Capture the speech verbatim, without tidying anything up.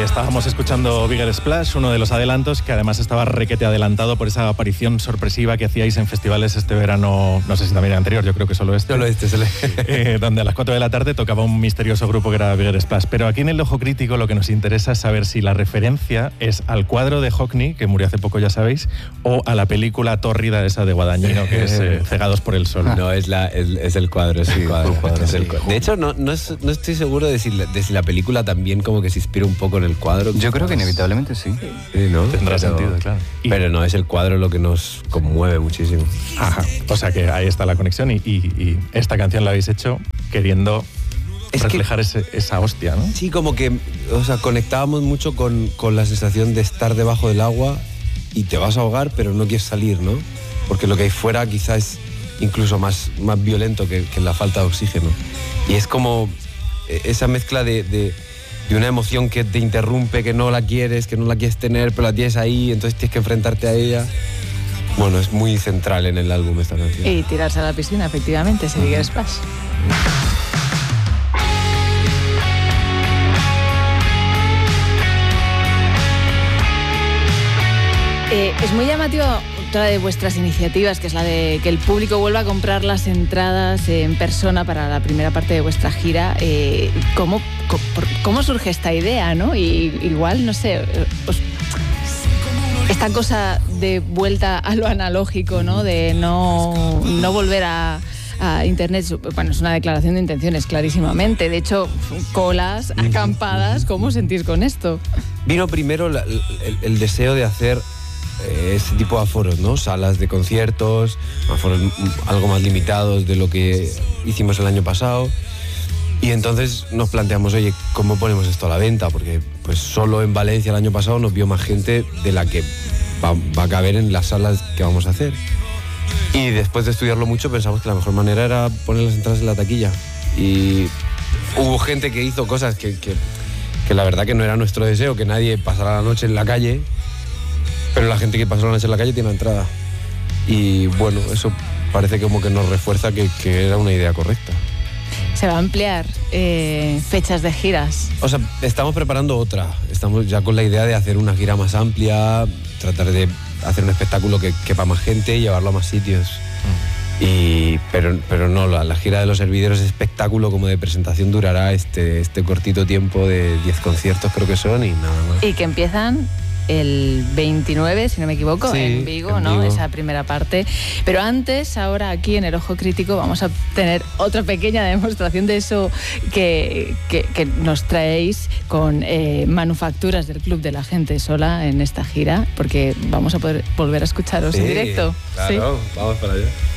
Estábamos escuchando Bigger Splash, uno de los adelantos que además estaba requete adelantado por esa aparición sorpresiva que hacíais en festivales este verano, no sé si también el anterior, yo creo que solo este. Solo este, solo eh, donde a las cuatro de la tarde tocaba un misterioso grupo que era Bigger Splash. Pero aquí en el Ojo Crítico lo que nos interesa es saber si la referencia es al cuadro de Hockney, que murió hace poco, ya sabéis, o a la película tórrida esa de Guadagnino, que es eh, Cegados por el Sol. No, es, la, es, es el cuadro, es el cuadro. cuadro, es sí. el cuadro. De hecho, no, no, es, no estoy seguro de si, de si la película también como que se inspira un poco en el cuadro. Yo creo que inevitablemente sí. Sí, ¿no? Tendrá pero, sentido, claro. Y, pero no, es el cuadro lo que nos conmueve muchísimo. Ajá, o sea que ahí está la conexión y, y, y esta canción la habéis hecho queriendo es reflejar que, ese, esa hostia, ¿no? Sí, como que, o sea, conectábamos mucho con, con la sensación de estar debajo del agua y te vas a ahogar, pero no quieres salir, ¿no? Porque lo que hay fuera quizás es incluso más, más violento que, que la falta de oxígeno. Y es como esa mezcla de, de, de una emoción que te interrumpe, que no la quieres, que no la quieres tener, pero la tienes ahí, entonces tienes que enfrentarte a ella. Bueno, es muy central en el álbum esta canción. Y tirarse a la piscina, efectivamente, ese Bigger Splash. Eh, es muy llamativa otra de vuestras iniciativas, que es la de que el público vuelva a comprar las entradas en persona para la primera parte de vuestra gira. Eh, ¿cómo, cómo, ¿Cómo surge esta idea, no? Y igual, no sé, os, esta cosa de vuelta a lo analógico, ¿no? De no, no volver a... a internet, bueno, es una declaración de intenciones clarísimamente. De hecho, colas, acampadas, ¿cómo sentís con esto? Vino primero la, el, el deseo de hacer eh, ese tipo de aforos, ¿no? Salas de conciertos, aforos algo más limitados de lo que hicimos el año pasado. Y entonces nos planteamos, oye, ¿cómo ponemos esto a la venta? Porque pues solo en Valencia el año pasado nos vio más gente de la que va, va a caber en las salas que vamos a hacer. Y después de estudiarlo mucho pensamos que la mejor manera era poner las entradas en la taquilla. Y hubo gente que hizo cosas que, que, que la verdad que no era nuestro deseo, que nadie pasara la noche en la calle, pero la gente que pasó la noche en la calle tiene entrada. Y bueno, eso parece como que nos refuerza que, que era una idea correcta. ¿Se va a ampliar eh, fechas de giras? O sea, estamos preparando otra. Estamos ya con la idea de hacer una gira más amplia, tratar de hacer un espectáculo que quepa más gente y llevarlo a más sitios. Mm. Y, pero, pero no, la, la gira de los hervideros, espectáculo como de presentación, durará este, este cortito tiempo de diez conciertos creo que son y nada más. Y que empiezan el veintinueve, si no me equivoco, sí, en Vigo, en ¿no? Vigo. Esa primera parte. Pero antes, ahora aquí en el Ojo Crítico, vamos a tener otra pequeña demostración de eso que, que, que nos traéis con eh, manufacturas del Club de la Gente Sola en esta gira, porque vamos a poder volver a escucharos Sí, en directo. Claro, ¿sí? Vamos para allá.